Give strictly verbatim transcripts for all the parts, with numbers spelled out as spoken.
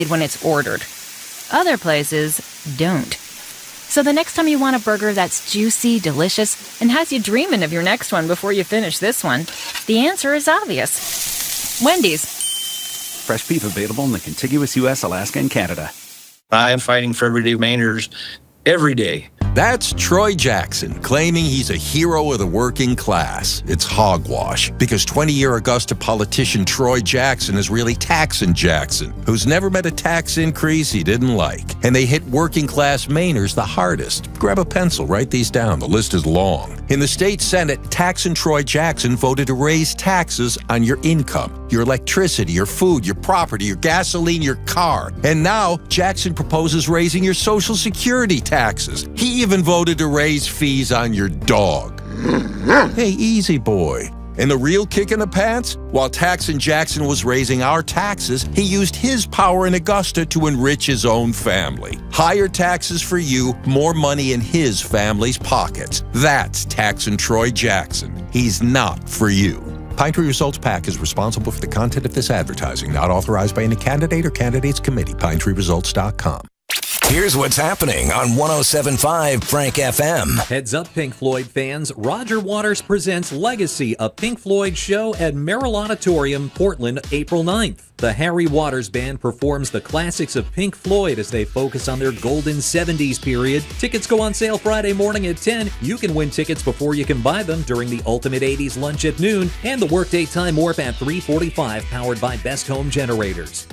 when it's ordered. Other places don't. So the next time you want a burger that's juicy, delicious, and has you dreaming of your next one before you finish this one, the answer is obvious. Wendy's. Fresh beef available in the contiguous U S, Alaska, and Canada. I am fighting for everyday Mainers every day. That's Troy Jackson, claiming he's a hero of the working class. It's hogwash, because twenty-year Augusta politician Troy Jackson is really Taxin' Jackson, who's never met a tax increase he didn't like. And they hit working class Mainers the hardest. Grab a pencil, write these down. The list is long. In the state Senate, Taxin' Troy Jackson voted to raise taxes on your income, your electricity, your food, your property, your gasoline, your car. And now, Jackson proposes raising your Social Security taxes. He even voted to raise fees on your dog. Hey, easy boy. And the real kick in the pants? While Taxin' Jackson was raising our taxes, he used his power in Augusta to enrich his own family. Higher taxes for you, more money in his family's pockets. That's Taxin' Troy Jackson. He's not for you. Pine Tree Results PAC is responsible for the content of this advertising, not authorized by any candidate or candidates committee. pine tree results dot com. Here's what's happening on one oh seven point five Frank F M. Heads up, Pink Floyd fans. Roger Waters presents Legacy, a Pink Floyd show at Merrill Auditorium, Portland, April ninth. The Harry Waters Band performs the classics of Pink Floyd as they focus on their golden seventies period. Tickets go on sale Friday morning at ten. You can win tickets before you can buy them during the Ultimate eighties lunch at noon and the Workday Time Warp at three forty-five, powered by Best Home Generators.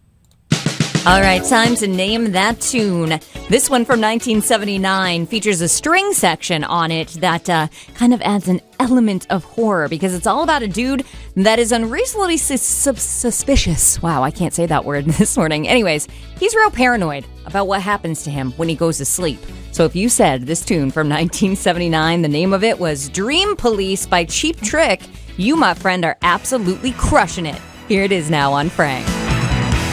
All right, time to name that tune. This one from nineteen seventy-nine features a string section on it that uh, kind of adds an element of horror because it's all about a dude that is unreasonably sus- sus- suspicious. Wow, I can't say that word this morning. Anyways, he's real paranoid about what happens to him when he goes to sleep. So if you said this tune from nineteen seventy-nine, the name of it was Dream Police by Cheap Trick, you, my friend, are absolutely crushing it. Here it is now on Frank.